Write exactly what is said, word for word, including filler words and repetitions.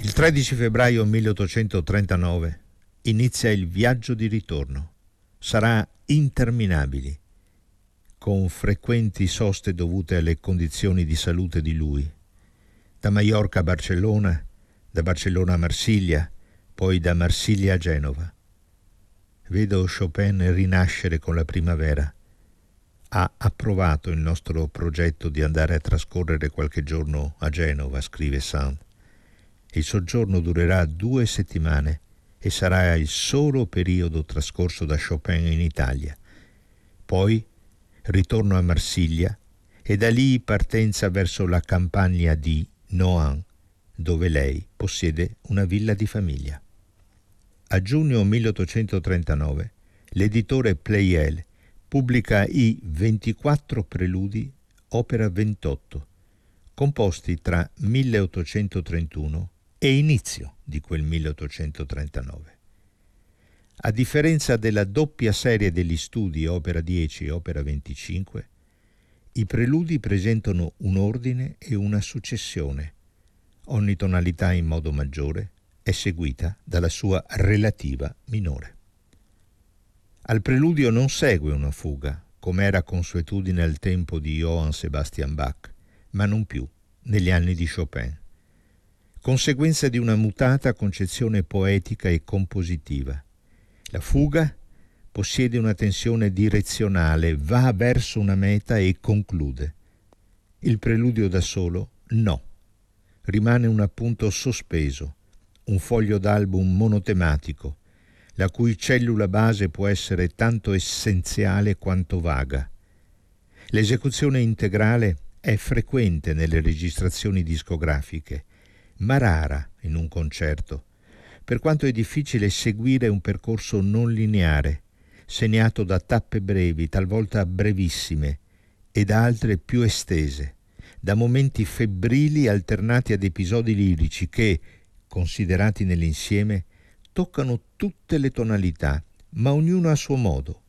Il tredici febbraio milleottocentotrentanove inizia il viaggio di ritorno. Sarà interminabile, con frequenti soste dovute alle condizioni di salute di lui. Da Maiorca a Barcellona, da Barcellona a Marsiglia, poi da Marsiglia a Genova. Vedo Chopin rinascere con la primavera. Ha approvato il nostro progetto di andare a trascorrere qualche giorno a Genova, scrive Sand. Il soggiorno durerà due settimane e sarà il solo periodo trascorso da Chopin in Italia. Poi ritorno a Marsiglia e da lì partenza verso la campagna di Nohant, dove lei possiede una villa di famiglia. A giugno milleottocentotrentanove l'editore Pleyel pubblica i ventiquattro preludi, opera ventotto, composti tra milleottocentotrentuno e inizio di quel milleottocentotrentanove. A differenza della doppia serie degli studi opera dieci e opera venticinque, i preludi presentano un ordine e una successione. Ogni tonalità in modo maggiore è seguita dalla sua relativa minore. Al preludio non segue una fuga, come era consuetudine al tempo di Johann Sebastian Bach, ma non più negli anni di Chopin. Conseguenza di una mutata concezione poetica e compositiva. La fuga possiede una tensione direzionale, va verso una meta e conclude. Il preludio da solo, no. Rimane un appunto sospeso, un foglio d'album monotematico, la cui cellula base può essere tanto essenziale quanto vaga. L'esecuzione integrale è frequente nelle registrazioni discografiche, ma rara in un concerto, per quanto è difficile seguire un percorso non lineare, segnato da tappe brevi, talvolta brevissime, e da altre più estese, da momenti febbrili alternati ad episodi lirici che, considerati nell'insieme, toccano tutte le tonalità, ma ognuno a suo modo,